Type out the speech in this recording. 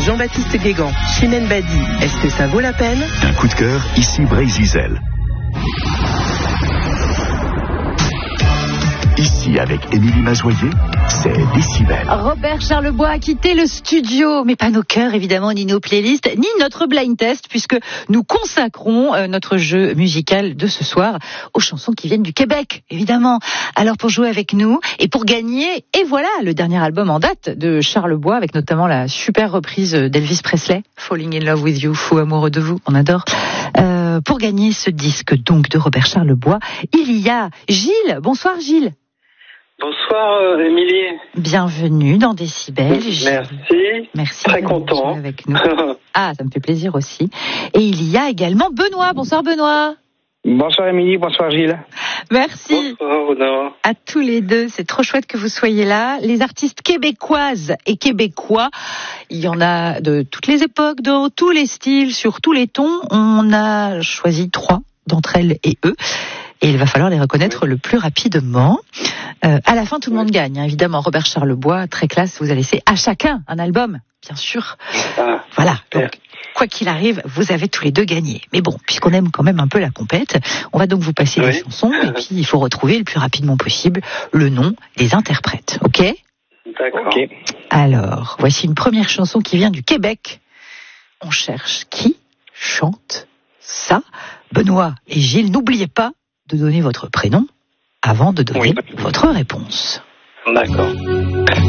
Jean-Baptiste Guégan, Chimène Badi, est-ce que ça vaut la peine? Un coup de cœur, ici Brésil. Ici, avec Émilie Mazoyer, c'est Décibel. Robert Charlebois a quitté le studio, mais pas nos cœurs évidemment, ni nos playlists, ni notre blind test, puisque nous consacrons notre jeu musical de ce soir aux chansons qui viennent du Québec, évidemment. Alors pour jouer avec nous et pour gagner, et voilà le dernier album en date de Charlebois, avec notamment la super reprise d'Elvis Presley, Falling in Love with You, fou amoureux de vous, on adore. Pour gagner ce disque donc de Robert Charlebois, il y a Gilles. Bonsoir Gilles. Bonsoir Émilie. Bienvenue dans Décibel. Merci. Très content. Avec nous. Ah, ça me fait plaisir aussi. Et il y a également Benoît. Bonsoir Benoît. Bonsoir Émilie, bonsoir Gilles. Merci. Bonsoir Benoît. À tous les deux, c'est trop chouette que vous soyez là. Les artistes québécoises et québécois, il y en a de toutes les époques, de tous les styles, sur tous les tons. On a choisi 3 d'entre elles et eux. Et il va falloir les reconnaître le plus rapidement. À la fin, tout le monde gagne, hein. Évidemment, Robert Charlebois, très classe, vous a laissé à chacun un album, bien sûr. Voilà, donc quoi qu'il arrive, vous avez tous les deux gagné. Mais bon, puisqu'on aime quand même un peu la compète, on va donc vous passer des chansons, et puis il faut retrouver le plus rapidement possible le nom des interprètes, ok? D'accord. Okay. Alors, voici une première chanson qui vient du Québec. On cherche qui chante ça. Benoît et Gilles, n'oubliez pas de donner votre prénom avant de donner votre réponse. D'accord.